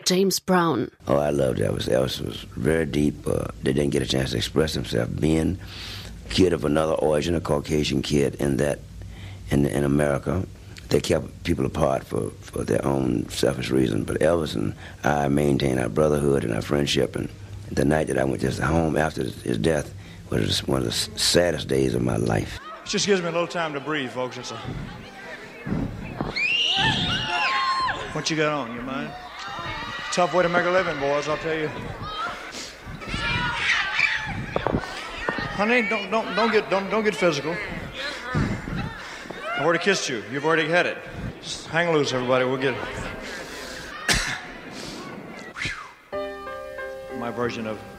James Brown. Oh, I loved Elvis. Elvis was very deep. They didn't get a chance to express himself. Being a kid of another origin, a Caucasian kid in America, they kept people apart for their own selfish reasons. But Elvis and I maintained our brotherhood and our friendship. And the night that I went to his home after his death was one of the saddest days of my life. It just gives me a little time to breathe, folks. What you got on, you mind? Tough way to make a living, boys, I'll tell you. Honey, don't get physical. I've already kissed you. You've already had it. Just hang loose, everybody. We'll get it. My version of